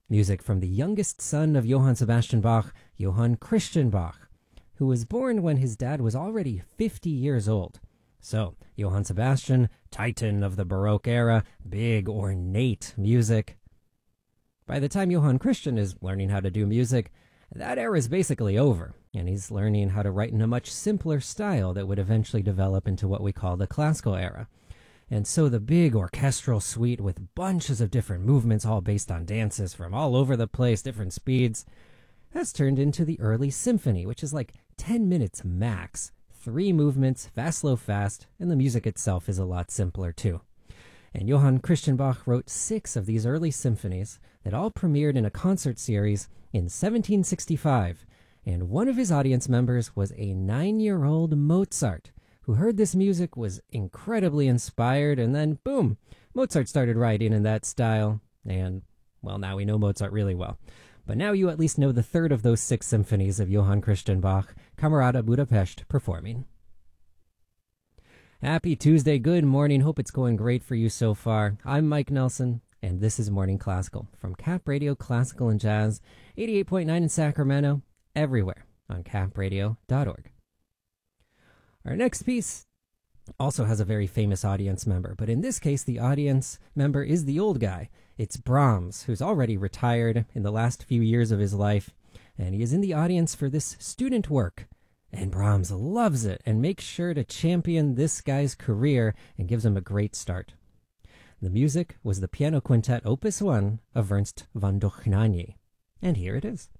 music from the youngest son of Johann Sebastian Bach, Johann Christian Bach, who was born when his dad was already 50 years old. So, Johann Sebastian, titan of the Baroque era, big ornate music. By the time Johann Christian is learning how to do music, that era is basically over, and he's learning how to write in a much simpler style that would eventually develop into what we call the classical era. And so the big orchestral suite with bunches of different movements all based on dances from all over the place, different speeds, has turned into the early symphony, which is like 10 minutes max. 3 movements, fast, slow, fast, and the music itself is a lot simpler too. And Johann Christian Bach wrote 6 of these early symphonies that all premiered in a concert series in 1765, and one of his audience members was a 9-year-old Mozart, who heard this music, was incredibly inspired, and then, boom, Mozart started writing in that style, and, well, now we know Mozart really well. But now you at least know the third of those 6 symphonies of Johann Christian Bach, Camerata Budapest, performing. Happy Tuesday, good morning, hope it's going great for you so far. I'm Mike Nelson, and this is Morning Classical from Cap Radio Classical and Jazz, 88.9 in Sacramento, everywhere on capradio.org. Our next piece also has a very famous audience member, but in this case, the audience member is the old guy. It's Brahms, who's already retired in the last few years of his life, and he is in the audience for this student work. And Brahms loves it and makes sure to champion this guy's career and gives him a great start. The music was the piano quintet Opus 1 of Ernst von Dohnanyi, and here it is.